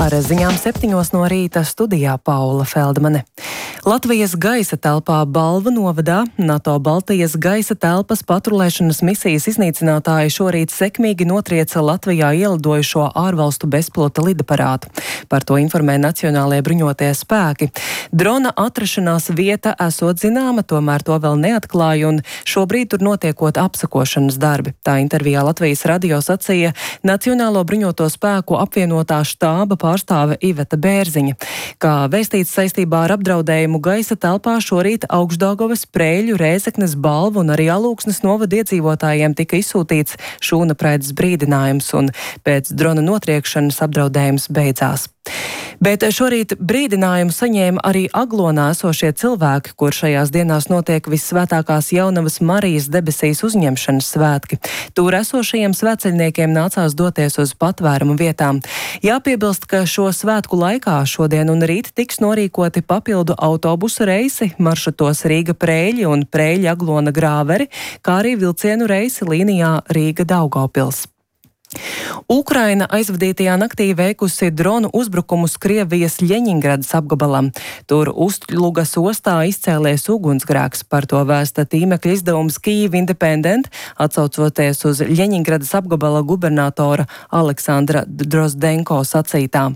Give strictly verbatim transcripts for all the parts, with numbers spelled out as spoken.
Ar ziņām septiņos no rīta studijā Paula Feldmane. Latvijas gaisa telpā Balvu novadā NATO Baltijas gaisa telpas patrulēšanas misijas iznīcinātāji šorīt sekmīgi notrieca Latvijā ielidojušo ārvalstu bezpilota lidaparātu. Par to informē Nacionālajie bruņotie spēki. Drona atrašanās vieta esot zināma, tomēr to vēl neatklāja, un šobrīd tur notiekot apsakošanas darbi. Tā intervijā Latvijas radio sacīja Nacionālo bruņoto spēku apvienotā štāba pārstāve Iveta Bērziņa. Kā vēstīts saistībā ar apdraudējumu gaisa telpā, šorīt Augšdaugavas, Preiļu, Rēzeknes, Balvu un arī Alūksnes novada iedzīvotājiem tika izsūtīts šūnapraides brīdinājums, un pēc drona notriekšanas apdraudējums beidzās. Bet šorīt brīdinājumu saņēma arī Aglonā esošie cilvēki, kur šajās dienās notiek Vissvētākās Jaunavas Marijas debesīs uzņemšanas svētki. Tur esošajiem svētceļniekiem nācās doties uz patvērumu vietām. Jāpiebilst, ka šo svētku laikā šodien un rīt tiks norīkoti papildu autobusu reisi maršrutos Rīga Preiļi un Preiļi Aglona Grāveri, kā arī vilcienu reisi līnijā Rīga Daugavpils. Ukraina aizvadītajā naktī veikusi dronu uzbrukumus Krievijas Ļeņingradas apgabalam. Tur Ustlugas ostā izcēlies ugunsgrēks, par to vēsta tīmekļa izdevums Kyiv Independent, atsaucoties uz Ļeņingradas apgabala gubernatora Aleksandra Drozdenko sacītā.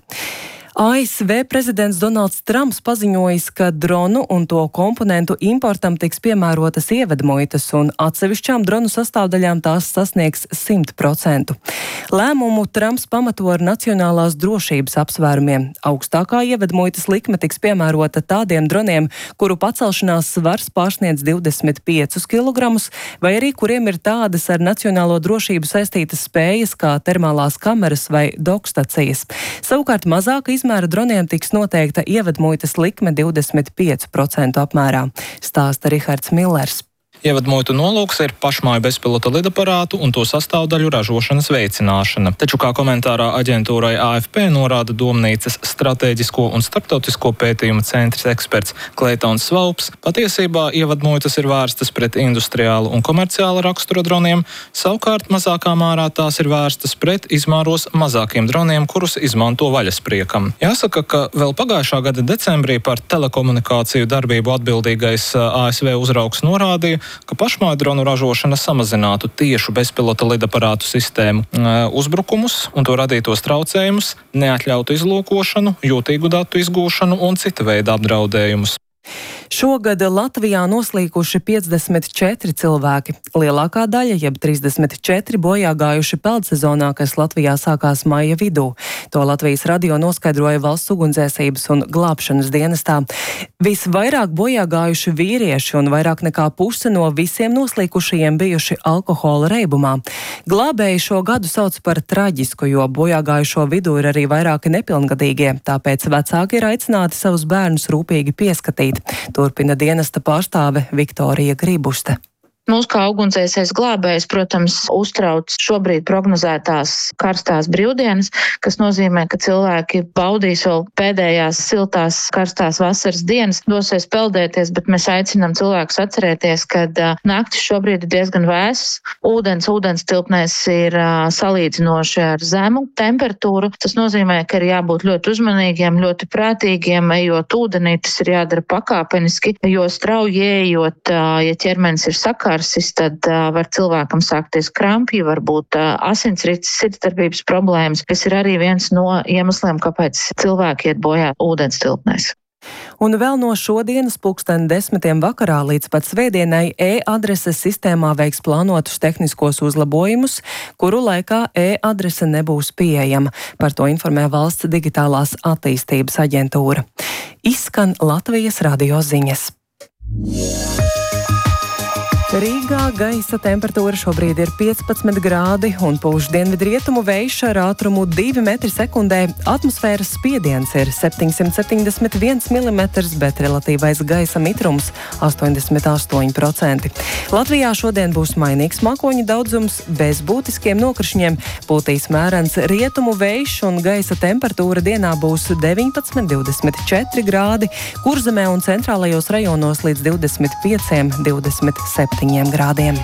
A S V prezidents Donalds Trumps paziņojis, ka dronu un to komponentu importam tiks piemērotas ievedmuitas, un atsevišķām dronu sastāvdaļām tās sasniegs simt procentu. Lēmumu Trumps pamato ar nacionālās drošības apsvērumiem. Augstākā ievedmuitas likme tiks piemērota tādiem droniem, kuru pacelšanās svars pārsniedz divdesmit piecus kilogramus, vai arī kuriem ir tādas ar nacionālo drošību saistītas spējas, kā termālās kameras vai dokstacijas. Savukārt mazāka izmēra droniem tiks noteikta ievedmuitas likme divdesmit piecu procentu apmērā, stāsta Rihards Millers. Ievedmuitu nolūks ir pašmāju bezpilota lidaparātu un to sastāvdaļu ražošanas veicināšana. Taču, kā komentārā aģentūrai A F P norāda Domnīcas strateģisko un starptautisko pētījumu centrs eksperts Kleitons Svaups, patiesībā ievedmuitas ir vērstas pret industriālu un komerciālu rakstura droniem, savukārt mazākā mērā tās ir vērstas pret izmēros mazākiem droniem, kurus izmanto vaļaspriekam. Jāsaka, ka vēl pagājušā gada decembrī par telekomunikāciju darbību atbildīgais A S V uzraugs norādīja, ka pašmāju dronu ražošana samazinātu tiešu bezpilota lidaparātu sistēmu uzbrukumus un to radītos traucējumus, neatļautu izlūkošanu, jūtīgu datu izgūšanu un cita veida apdraudējumus. Šogad Latvijā noslīkuši piecdesmit četri cilvēki. Lielākā daļa, jeb trīsdesmit četri, bojā gājuši peldsezonā, kas Latvijā sākās maija vidū. To Latvijas radio noskaidroja Valsts ugunsdzēsības un glābšanas dienestā. Visvairāk bojā gājuši vīrieši, un vairāk nekā puse no visiem noslīkušajiem bijuši alkohola reibumā. Glābēji šo gadu sauc par traģisku, jo bojā gājušo vidū ir arī vairāki nepilngadīgie, tāpēc vecāki ir aicināti savus bērnus rūpīgi pieskatīt. Turpina dienesta pārstāve Viktorija Gribuste. Mūs kā ugunsdzēsējs glābējs, protams, uztrauc šobrīd prognozētās karstās brīvdienas, kas nozīmē, ka cilvēki baudīs vēl pēdējās siltās karstās vasaras dienas, dosies peldēties, bet mēs aicinām cilvēkus atcerēties, ka naktis šobrīd ir diezgan vēsas, ūdens, ūdens tilpnēs ir salīdzinoši ar zemu temperatūru. Tas nozīmē, ka ir jābūt ļoti uzmanīgiem, ļoti prātīgiem, ejot ūdenī, tas ir jādara pakāpeniski, jo strauji ejot, ja ķermenis ir sakārs, tad uh, var cilvēkam sākties krampji, varbūt uh, asinsrites, sirdsdarbības problēmas, kas ir arī viens no iemesliem, kāpēc cilvēki iet bojā ūdens tilpnēs. Un vēl no šodienas pulksten desmitiem vakarā līdz pat svētdienai e-adreses sistēmā veiks plānotus tehniskos uzlabojumus, kuru laikā e-adrese nebūs pieejama. Par to informē Valsts digitālās attīstības aģentūra. Izskan Latvijas radio ziņas. Rīgā gaisa temperatūra šobrīd ir piecpadsmit grādi un pūš dienvidrietumu vējš ar ātrumu divi metri sekundē. Atmosfēras spiediens ir septiņsimt septiņdesmit viens milimetrs, bet relatīvais gaisa mitrums astoņdesmit astoņi procenti. Latvijā šodien būs mainīgs mākoņu daudzums bez būtiskiem nokrišņiem. Pūtīs mērens rietumu vējš un gaisa temperatūra dienā būs deviņpadsmit, divdesmit četri grādi, Kurzemē un centrālajos rajonos līdz divdesmit pieci, divdesmit septiņi grādiem.